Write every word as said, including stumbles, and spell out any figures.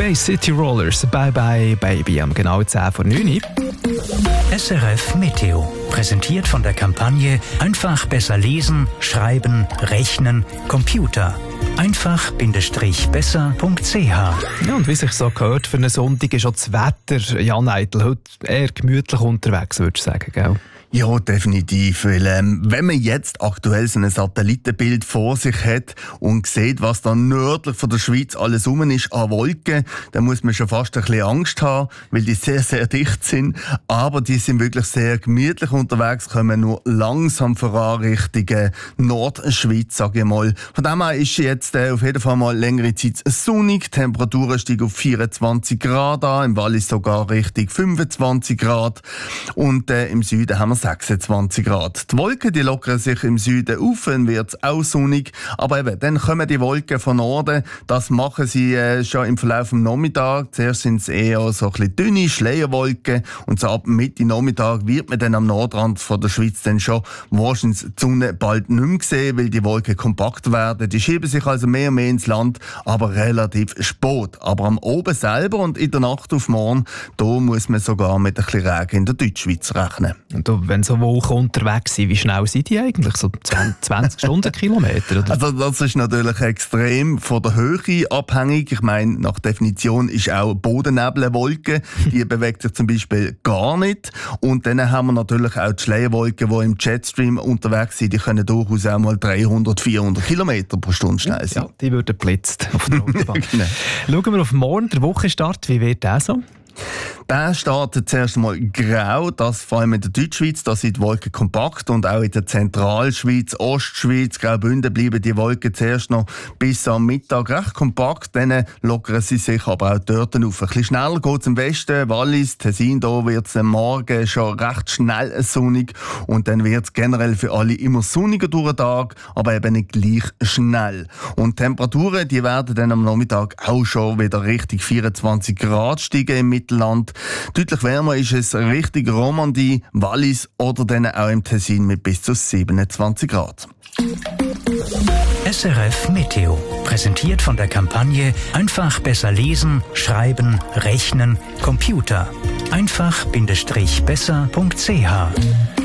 Bay City Rollers, Bye Bye Baby, am genau zehn vor neun. S R F Meteo, präsentiert von der Kampagne Einfach besser lesen, schreiben, rechnen, Computer. einfach-besser punkt c h. Ja, und wie sich so gehört, für einen Sonntag ist auch das Wetter, Jan Eitel, heute eher gemütlich unterwegs, würdest du sagen, gell? Ja, definitiv. Weil, ähm, wenn man jetzt aktuell so ein Satellitenbild vor sich hat und sieht, was da nördlich von der Schweiz alles rum ist an Wolken, dann muss man schon fast ein bisschen Angst haben, weil die sehr, sehr dicht sind. Aber die sind wirklich sehr gemütlich unterwegs, kommen nur langsam voran Richtung Nordschweiz, sage ich mal. Von dem her ist jetzt äh, auf jeden Fall mal längere Zeit sonnig. Die Temperaturen steigen auf vierundzwanzig Grad an, im Wallis sogar Richtung fünfundzwanzig Grad. Und äh, im Süden haben wir sechsundzwanzig Grad. Die Wolken die lockern sich im Süden auf, dann wird es auch sonnig. Aber eben, dann kommen die Wolken von Norden. Das machen sie äh, schon im Verlauf des Nachmittags. Zuerst sind es eher so ein bisschen dünne Schleierwolken. Und so ab Mitte Nachmittag wird man dann am Nordrand von der Schweiz dann schon wahrscheinlich die Sonne bald nicht mehr sehen, weil die Wolken kompakt werden. Die schieben sich also mehr und mehr ins Land, aber relativ spät. Aber am Oben selber und in der Nacht auf morgen, da muss man sogar mit ein bisschen Regen in der Deutschschweiz rechnen. Und du, wenn so Wolken unterwegs sind, wie schnell sind die eigentlich? So zwanzig Stundenkilometer? Oder? Also das ist natürlich extrem von der Höhe abhängig. Ich meine, nach Definition ist auch Bodennebel eine Wolke. Die bewegt sich zum Beispiel gar nicht. Und dann haben wir natürlich auch die Schleierwolken, die im Jetstream unterwegs sind. Die können durchaus auch mal dreihundert, vierhundert Kilometer pro Stunde schnell sein. Ja, die würden blitzt auf der Autobahn. Genau. Schauen wir auf morgen, der Wochenstart. Wie wird der so? Der startet zuerst mal grau, das vor allem in der Deutschschweiz, da sind die Wolken kompakt und auch in der Zentralschweiz, Ostschweiz, Graubünden bleiben die Wolken zuerst noch bis am Mittag recht kompakt, dann lockern sie sich aber auch dort auf. Ein bisschen schneller geht es im Westen, Wallis, Tessin, da wird es am Morgen schon recht schnell sonnig und dann wird es generell für alle immer sonniger durch den Tag, aber eben nicht gleich schnell. Und die Temperaturen, die werden dann am Nachmittag auch schon wieder Richtung vierundzwanzig Grad steigen im Mittelland. Deutlich wärmer ist es Richtung Romandie, Wallis oder dann auch im Tessin mit bis zu siebenundzwanzig Grad. S R F Meteo, präsentiert von der Kampagne Einfach besser lesen, schreiben, rechnen, Computer. einfach-besser punkt c h.